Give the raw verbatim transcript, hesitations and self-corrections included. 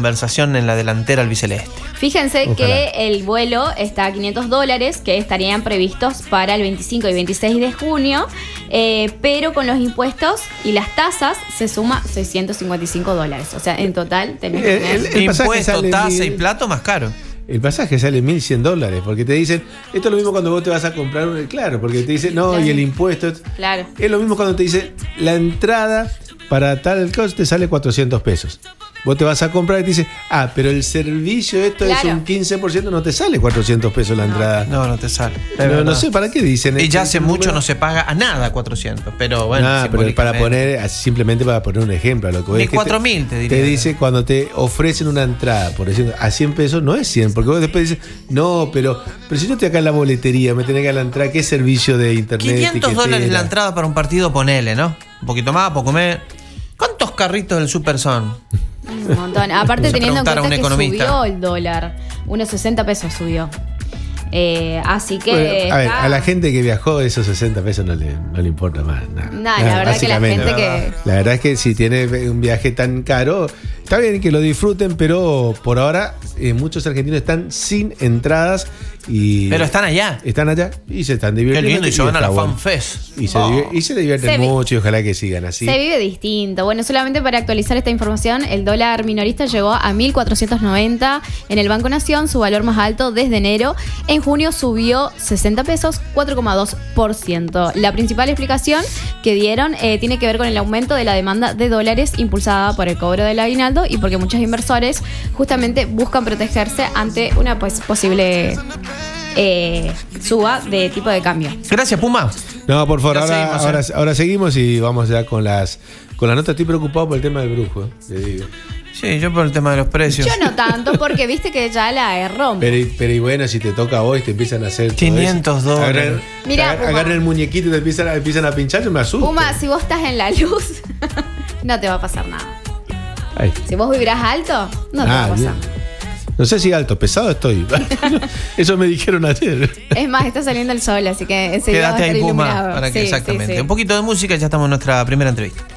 conversación en la delantera albiceleste. Fíjense Ojalá. que el vuelo está a quinientos dólares, que estarían previstos para el veinticinco y veintiséis de junio, eh, pero con los impuestos y las tasas se suma seiscientos cincuenta y cinco dólares. O sea, en total tenés que tener... El- el- pasaje Impuesto, sale tasa mil- y plato más caro. El pasaje sale mil cien dólares, porque te dicen, esto es lo mismo cuando vos te vas a comprar un... Claro, porque te dicen, no, Claro. y el impuesto... es- Claro. Es lo mismo cuando te dice, la entrada para tal cosa te sale cuatrocientos pesos. Vos te vas a comprar y te dice, ah, pero el servicio esto Claro. es un quince por ciento, no te sale cuatrocientos pesos la entrada. No, no te sale. No, no sé, ¿para qué dicen Y esto? ya hace Este mucho número? no se paga a nada cuatrocientos, pero bueno. Nah, pero para simbólicamente. poner, así, simplemente para poner un ejemplo, a lo que voy Ni es que cuatro mil te diría. Te dice cuando te ofrecen una entrada, por decir, a cien pesos no es cien, porque vos después dices, no, pero, pero si yo estoy acá en la boletería, me tenés que dar la entrada, ¿qué servicio de internet? quinientos dólares tiquetera? la entrada para un partido, ponele, ¿no? Un poquito más, poco menos. ¿Cuántos carritos del Super son? Un montón. Aparte, Vamos a teniendo en preguntar a cuenta un que economista. subió el dólar, unos sesenta pesos subió. Eh, así que. Bueno, a ver, está- a la gente que viajó esos sesenta pesos no le, no le importa más nada. Nah, la verdad que la básicamente. gente que. La verdad es que si tiene un viaje tan caro, está bien que lo disfruten, pero por ahora eh, muchos argentinos están sin entradas y Pero están allá. están allá y se están Qué divirtiendo. lindo, y se van a está la bueno. FanFest. Y se, Oh. divier- y se divierten Se vi- mucho y ojalá que sigan así. Se vive distinto. Bueno, solamente para actualizar esta información, el dólar minorista llegó a mil cuatrocientos noventa en el Banco Nación, su valor más alto desde enero. En junio subió sesenta pesos, cuatro coma dos por ciento. La principal explicación que dieron eh, tiene que ver con el aumento de la demanda de dólares impulsada por el cobro del aguinaldo y porque muchos inversores justamente buscan protegerse ante una pues, posible eh, suba de tipo de cambio. Gracias, Puma. No, por favor, Ya ahora, seguimos, ahora, ¿eh? ahora seguimos y vamos ya con las con las notas. Estoy preocupado por el tema del brujo, eh, te digo. Sí, yo por el tema de los precios. Yo no tanto, porque viste que ya la rompo. Pero, y- pero y bueno, si te toca a vos y te empiezan a hacer todo quinientos eso, dólares. agarran- Mirá, agar- Puma. agarran el muñequito y te empiezan a, empiezan a pinchar, yo me asusto. Puma, si vos estás en la luz, no te va a pasar nada. Ay. Si vos vibrás alto, no te Ah, va a pasar. bien. No sé si alto, pesado estoy. Eso me dijeron ayer. Es más, está saliendo el sol, así que enseguida va a Quédate estar ahí, Puma. iluminado. Para que Sí, exactamente. sí, sí. Un poquito de música y ya estamos en nuestra primera entrevista.